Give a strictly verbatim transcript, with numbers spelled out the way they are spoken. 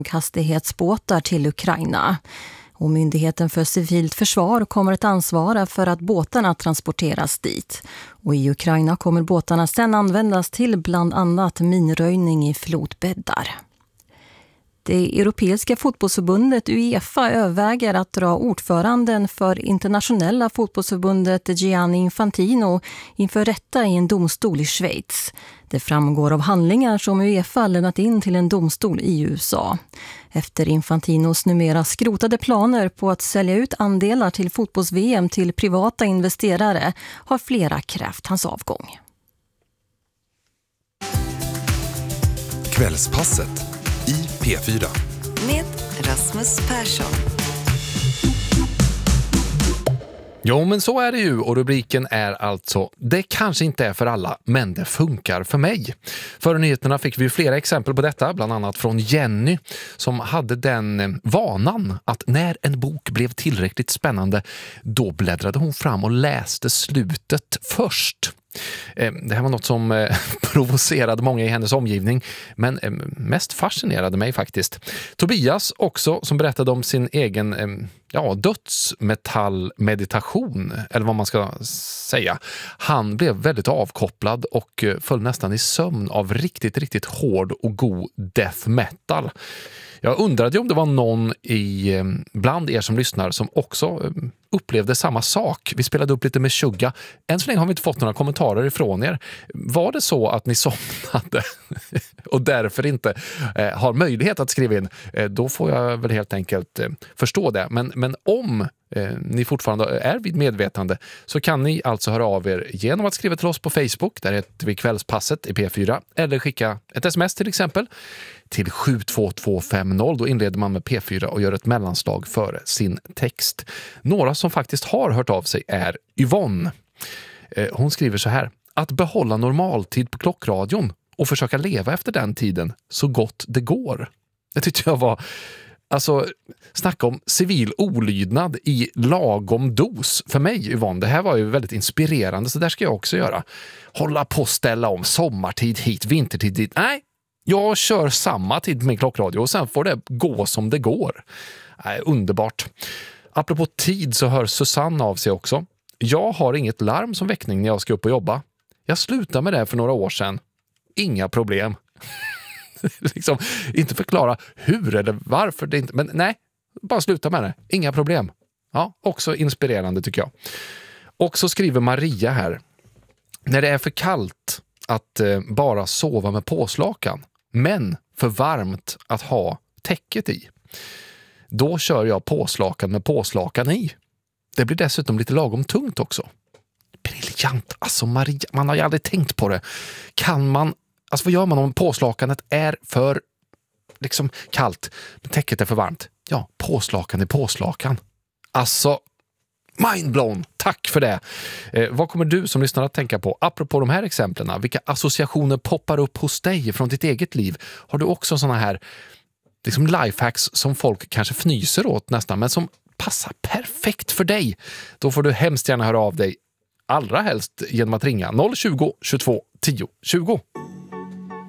hastighetsbåtar till Ukraina. Och Myndigheten för civilt försvar kommer att ansvara för att båtarna transporteras dit. Och i Ukraina kommer båtarna sedan användas till bland annat minröjning i flodbäddar. Det europeiska fotbollsförbundet UEFA överväger att dra ordföranden för internationella fotbollsförbundet Gianni Infantino inför rätta i en domstol i Schweiz. Det framgår av handlingar som UEFA lämnat in till en domstol i U S A. Efter Infantinos numera skrotade planer på att sälja ut andelar till fotbolls-V M till privata investerare har flera krävt hans avgång. Kvällspasset i P fyra. Med Rasmus Persson. Jo, men så är det ju, och rubriken är alltså: det kanske inte är för alla, men det funkar för mig. Före nyheterna fick vi flera exempel på detta, bland annat från Jenny som hade den vanan att när en bok blev tillräckligt spännande, då bläddrade hon fram och läste slutet först. Det här var något som provocerade många i hennes omgivning, men mest fascinerade mig faktiskt. Tobias också, som berättade om sin egen ja, dödsmetallmeditation, eller vad man ska säga. Han blev väldigt avkopplad och föll nästan i sömn av riktigt, riktigt hård och god death metal. Jag undrade om det var någon i, bland er som lyssnar som också upplevde samma sak. Vi spelade upp lite med Shugga. Än så länge har vi inte fått några kommentarer ifrån er. Var det så att ni somnade och därför inte eh, har möjlighet att skriva in, eh, då får jag väl helt enkelt eh, förstå det. Men, men om eh, ni fortfarande är vid medvetande, så kan ni alltså höra av er genom att skriva till oss på Facebook, där heter vi Kvällspasset i P fyra, eller skicka ett sms till exempel till sju två två fem noll. Då inleder man med P fyra och gör ett mellanslag före sin text. Några som faktiskt har hört av sig är Yvonne. Hon skriver så här: att behålla normaltid på klockradion och försöka leva efter den tiden så gott det går. Det tyckte jag var, alltså, snacka om civil olydnad i lagom dos för mig, Yvonne. Det här var ju väldigt inspirerande, så där ska jag också göra. Hålla på och ställa om sommartid hit, vintertid dit. Nej, jag kör samma tid med min klockradio och sen får det gå som det går. Nej, underbart. Apropå tid så hör Susanne av sig också. Jag har inget larm som väckning när jag ska upp och jobba. Jag slutade med det för några år sedan. Inga problem. liksom, inte förklara hur eller varför det inte... Men nej, bara sluta med det. Inga problem. Ja, också inspirerande tycker jag. Och så skriver Maria här: när det är för kallt att eh, bara sova med påslakan, men för varmt att ha täcket i, då kör jag påslakan med påslakan i. Det blir dessutom lite lagom tungt också. Briljant, alltså Maria, man har ju aldrig tänkt på det. Kan man, alltså vad gör man om påslakanet är för liksom kallt, men täcket är för varmt? Ja, påslakan är påslakan. Alltså, mindblown, tack för det. Eh, vad kommer du som lyssnar att tänka på? Apropå de här exemplen, vilka associationer poppar upp hos dig från ditt eget liv? Har du också såna här liksom lifehacks som folk kanske fnyser åt nästan, men som passar perfekt för dig? Då får du hemskt gärna höra av dig, allra helst genom att ringa noll tjugo, tjugotvå, tio, tjugo.